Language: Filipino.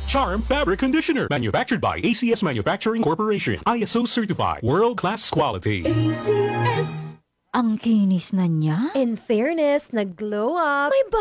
Charm Fabric Conditioner. Manufactured by ACS Manufacturing Corporation. ISO certified. World-class quality. ACS. Ang kinis na niya. In fairness, nag-glow up. May